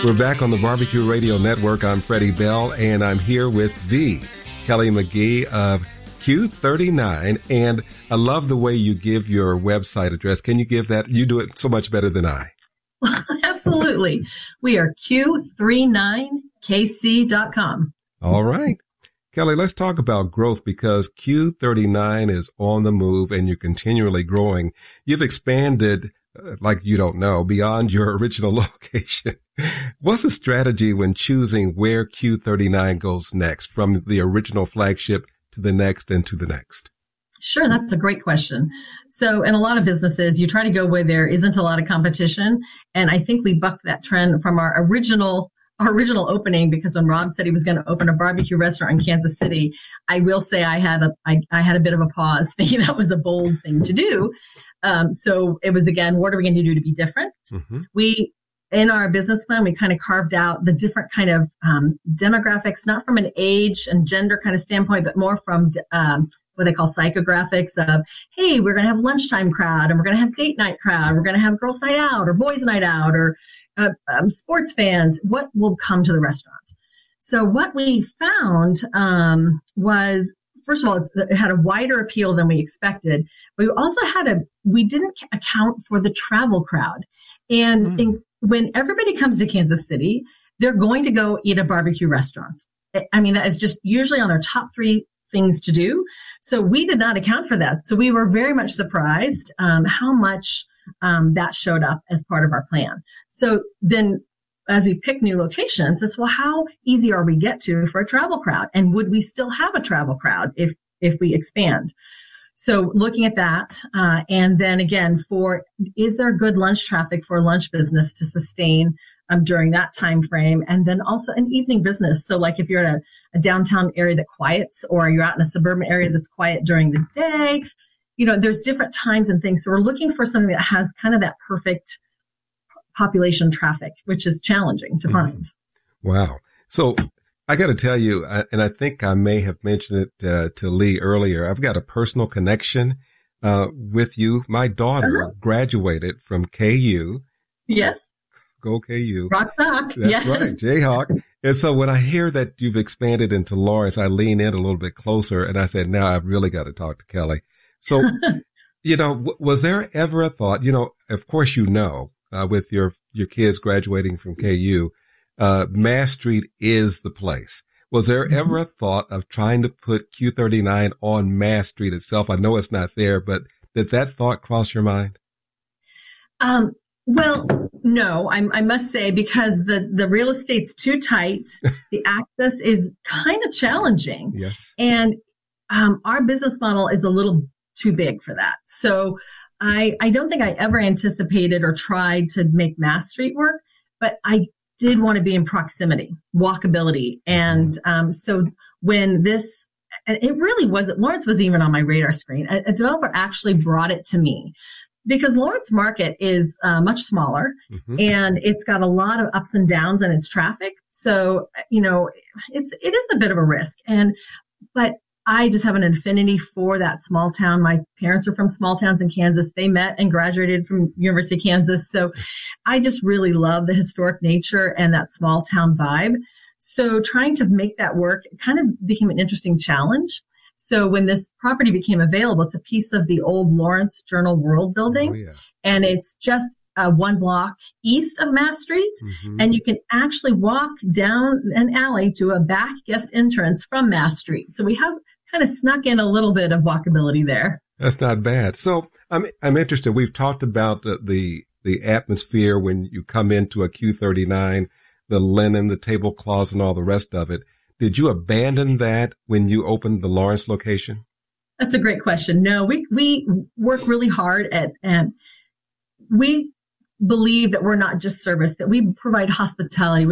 We're back on the Barbecue Radio Network. I'm Freddie Bell, and I'm here with the Kelly McGee of Q39. And I love the way you give your website address. Can you give that? You do it so much better than I. Absolutely. We are Q39KC.com. All right. Kelly, let's talk about growth because Q39 is on the move and you're continually growing. You've expanded, like you don't know, beyond your original location. What's the strategy when choosing where Q39 goes next, from the original flagship to the next and to the next? Sure, that's a great question. So in a lot of businesses, you try to go where there isn't a lot of competition. And I think we bucked that trend from our original opening, because when Rob said he was going to open a barbecue restaurant in Kansas City, I will say I had a bit of a pause, thinking that was a bold thing to do. So it was, again, what are we going to do to be different? Mm-hmm. In our business plan, we kind of carved out the different kind of demographics, not from an age and gender kind of standpoint, but more from what they call psychographics of, hey, we're going to have lunchtime crowd, and we're going to have date night crowd. We're going to have girls night out or boys night out, or sports fans. What will come to the restaurant? So what we found was, first of all, it had a wider appeal than we expected. But we also we didn't account for the travel crowd. And when everybody comes to Kansas City, they're going to go eat a barbecue restaurant. I mean, that is just usually on their top 3 things to do. So we did not account for that. So we were very much surprised how much that showed up as part of our plan. So then as we pick new locations, it's, well, how easy are we get to for a travel crowd? And would we still have a travel crowd if we expand? So looking at that, and then again, is there good lunch traffic for a lunch business to sustain during that time frame? And then also an evening business. So like if you're in a downtown area that quiets, or you're out in a suburban area that's quiet during the day, there's different times and things. So we're looking for something that has kind of that perfect population traffic, which is challenging to find. Wow. So I got to tell you, and I think I may have mentioned it to Lee earlier, I've got a personal connection with you. My daughter graduated from KU. Yes. Go KU. Rock Sock. That's right, Jayhawk. And so when I hear that you've expanded into Lawrence, I lean in a little bit closer and I said, now I've really got to talk to Kelly. So, was there ever a thought, of course, with your kids graduating from KU, Mass Street is the place. Was there ever a thought of trying to put Q39 on Mass Street itself? I know it's not there, but did that thought cross your mind? Well, no, I must say, because the real estate's too tight. The access is kind of challenging. Yes. And our business model is a little too big for that. So I don't think I ever anticipated or tried to make Mass Street work, but I did want to be in proximity, walkability. And so when and it really wasn't, Lawrence was even on my radar screen. A developer actually brought it to me, because Lawrence Market is much smaller, and it's got a lot of ups and downs in its traffic. So, it is a bit of a risk. But I just have an affinity for that small town. My parents are from small towns in Kansas. They met and graduated from University of Kansas. So I just really love the historic nature and that small town vibe. So trying to make that work kind of became an interesting challenge. So when this property became available, it's a piece of the old Lawrence Journal World building. Oh, yeah. And it's just 1 block east of Mass Street. And you can actually walk down an alley to a back guest entrance from Mass Street. So we have kind of snuck in a little bit of walkability there. That's not bad. So I'm interested. We've talked about the atmosphere when you come into a Q39, the linen, the tablecloths, and all the rest of it. Did you abandon that when you opened the Lawrence location? That's a great question. No, we work really hard we believe that we're not just service, that we provide hospitality.